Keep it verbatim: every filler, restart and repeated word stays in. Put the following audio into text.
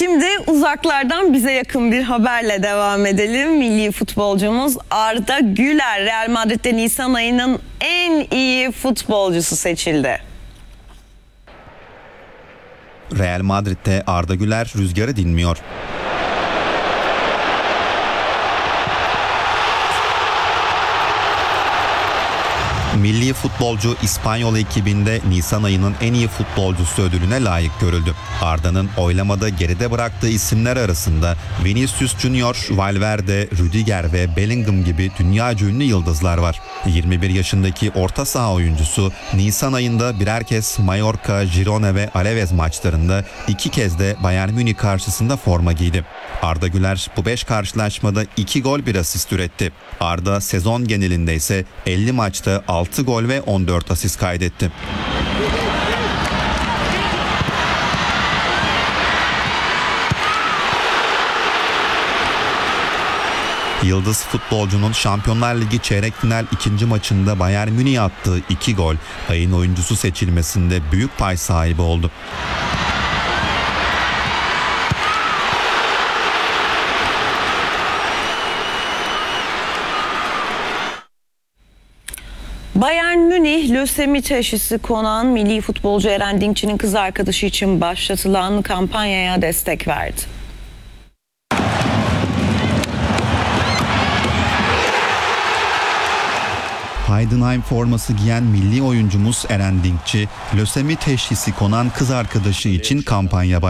Şimdi uzaklardan bize yakın bir haberle devam edelim. Milli futbolcumuz Arda Güler Real Madrid'de Nisan ayının en iyi futbolcusu seçildi. Real Madrid'de Arda Güler rüzgarı dinmiyor. Milli futbolcu İspanyol ekibinde Nisan ayının en iyi futbolcusu ödülüne layık görüldü. Arda'nın oylamada geride bıraktığı isimler arasında Vinicius Junior, Valverde, Rüdiger ve Bellingham gibi dünyaca ünlü yıldızlar var. yirmi bir yaşındaki orta saha oyuncusu Nisan ayında birer kez Mallorca, Girona ve Alaves maçlarında iki kez de Bayern Münih karşısında forma giydi. Arda Güler bu beş karşılaşmada iki gol bir asist üretti. Arda sezon genelinde ise elli maçta altı gol ve on dört asist kaydetti. Yıldız futbolcunun Şampiyonlar Ligi çeyrek final ikinci maçında Bayern Münih'e attığı iki gol ayın oyuncusu seçilmesinde büyük pay sahibi oldu. Bayern Münih lösemi teşhisi konan milli futbolcu Eren Dinkçi'nin kız arkadaşı için başlatılan kampanyaya destek verdi. Heidenheim forması giyen milli oyuncumuz Eren Dinkçi, lösemi teşhisi konan kız arkadaşı için kampanya başlattı.